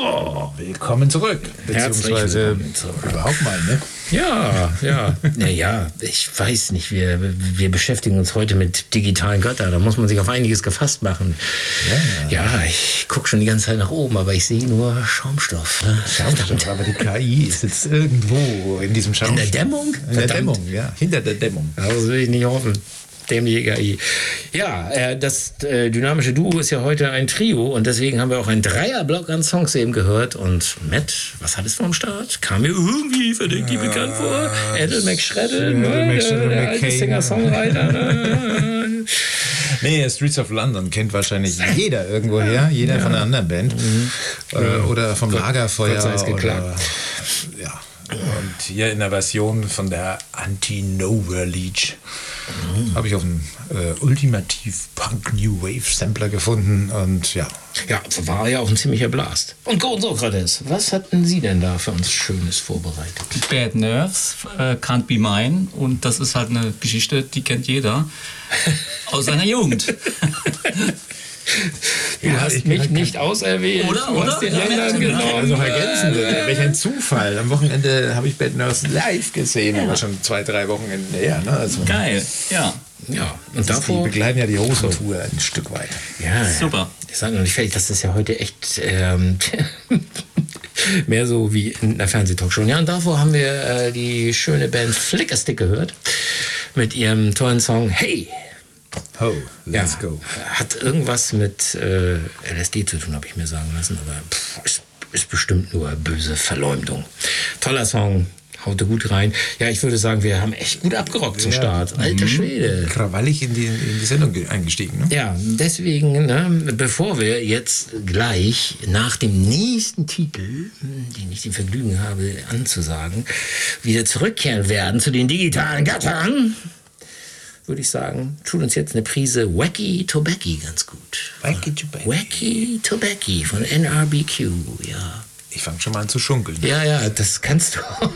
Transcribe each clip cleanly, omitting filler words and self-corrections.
So, willkommen zurück. Beziehungsweise überhaupt mal, ne? Ja. Naja, ich weiß nicht, wir beschäftigen uns heute mit digitalen Göttern. Da muss man sich auf einiges gefasst machen. Ja, ich gucke schon die ganze Zeit nach oben, aber ich sehe nur Schaumstoff. Aber die KI sitzt irgendwo in diesem Schaumstoff. In der Dämmung? In der Dämmung, ja. Hinter der Dämmung. Das will ich nicht hoffen. Dämliche KI. Ja, das dynamische Duo ist ja heute ein Trio und deswegen haben wir auch einen Dreierblock an Songs eben gehört. Und Matt, was hattest du am Start? Kam mir irgendwie verdächtig bekannt vor. Edel McShredded, der alte Singer-Songwriter. Nee, Streets of London kennt wahrscheinlich jeder irgendwoher, jeder von einer anderen Band. Oder vom Lagerfeuer. Gott sei es geklappt. Ja. Und hier in der Version von der Anti-Nowhere Leech habe ich auf einen ultimativ Punk New Wave Sampler gefunden und ja. Ja, war ja auch ein ziemlicher Blast. Und Go und Sokrates, was hatten Sie denn da für uns Schönes vorbereitet? Bad Nerves, Can't Be Mine, und das ist halt eine Geschichte, die kennt jeder aus seiner Jugend. Du hast mich nicht auserwählt. Oder? Hast den anderen genommen. Also ergänzen will. Welch ein Zufall. Am Wochenende habe ich Bad Nerves live gesehen, aber schon 2-3 Wochenende her. Ne? Also, Geil, ja. Ja, und davor die begleiten ja die Hosentour ein Stück weit. Ja, super. Ich sage noch nicht fertig, das ist ja heute echt mehr so wie in einer Fernsehtalkshow. Ja, und davor haben wir die schöne Band Flickerstick gehört mit ihrem tollen Song Hey! Oh, let's go. Hat irgendwas mit LSD zu tun, habe ich mir sagen lassen, aber ist bestimmt nur böse Verleumdung. Toller Song, haute gut rein. Ja, ich würde sagen, wir haben echt gut abgerockt zum Start. Alter Schwede. Krawallig in die Sendung eingestiegen. Ne? Ja, deswegen, bevor wir jetzt gleich nach dem nächsten Titel, den ich dem Vergnügen habe anzusagen, wieder zurückkehren werden zu den digitalen Gattern, würde ich sagen, tut uns jetzt eine Prise Wacky Tobacco ganz gut. Wacky Tobacco von NRBQ, ja. Ich fange schon mal an zu schunkeln. Ja, das kannst du auch.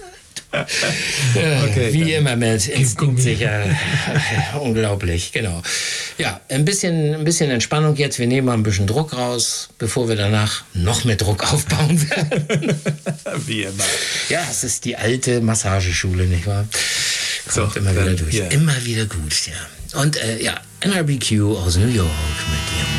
Okay, wie immer mit instinktsicher. Unglaublich, genau. Ja, ein bisschen Entspannung jetzt. Wir nehmen mal ein bisschen Druck raus, bevor wir danach noch mehr Druck aufbauen werden. Wie immer. Ja, es ist die alte Massageschule, nicht wahr? Kommt immer wieder durch. Immer wieder gut, ja. Und NRBQ aus New York mit ihrem